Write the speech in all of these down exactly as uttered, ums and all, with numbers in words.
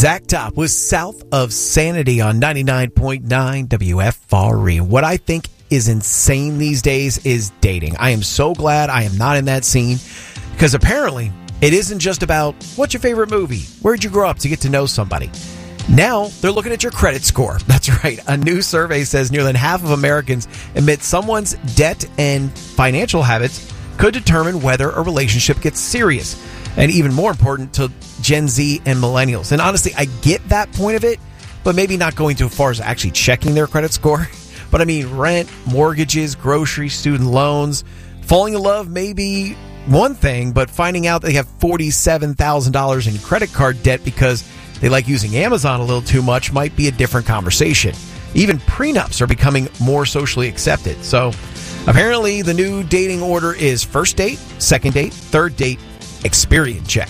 Zach Top was South of Sanity on ninety-nine point nine W F R E. What I think is insane these days is dating. I am so glad I am not in that scene, because apparently it isn't just about what's your favorite movie, where'd you grow up to get to know somebody. Now they're looking at your credit score. That's right. A new survey says nearly half of Americans admit someone's debt and financial habits could determine whether a relationship gets serious. And even more important to Gen Z and millennials. And honestly, I get that point of it, but maybe not going too far as actually checking their credit score. But I mean, rent, mortgages, groceries, student loans. Falling in love may be one thing, but finding out they have forty-seven thousand dollars in credit card debt because they like using Amazon a little too much might be a different conversation. Even prenups are becoming more socially accepted. So apparently the new dating order is first date, second date, third date, experience check.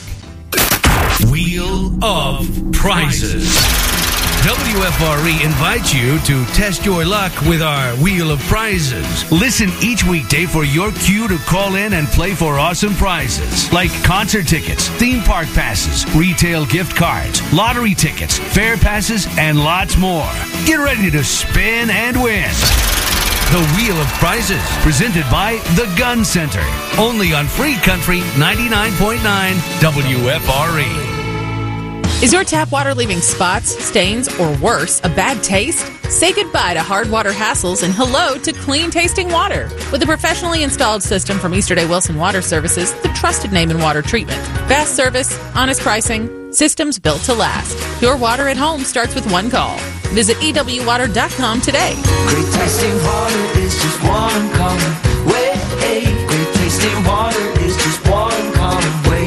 Wheel of Prizes. W F R E invites you to test your luck with our Wheel of Prizes. Listen each weekday for your cue to call in and play for awesome prizes like concert tickets, theme park passes, retail gift cards, lottery tickets, fair passes, and lots more. Get ready to spin and win. The Wheel of Prizes, presented by The Gun Center. Only on Free Country ninety-nine point nine W F R E. Is your tap water leaving spots, stains, or worse, a bad taste? Say goodbye to hard water hassles and hello to clean tasting water. With a professionally installed system from Easterday Wilson Water Services, the trusted name in water treatment. Fast service, honest pricing, systems built to last. Your water at home starts with one call. Visit E W water dot com today. Great tasting water is just one common way. Great tasting water is just one common way.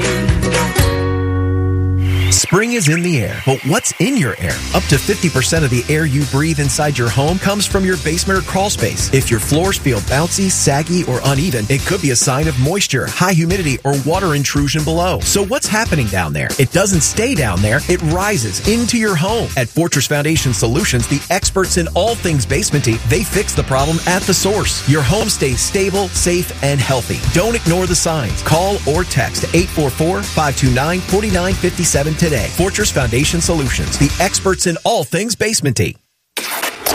Spring is in the air, but what's in your air? Up to fifty percent of the air you breathe inside your home comes from your basement or crawl space. If your floors feel bouncy, saggy, or uneven, it could be a sign of moisture, high humidity, or water intrusion below. So what's happening down there? It doesn't stay down there. It rises into your home. At Fortress Foundation Solutions, the experts in all things basementy, they fix the problem at the source. Your home stays stable, safe, and healthy. Don't ignore the signs. Call or text eight four four, five two nine, four nine five seven today. Fortress Foundation Solutions, the experts in all things basementy.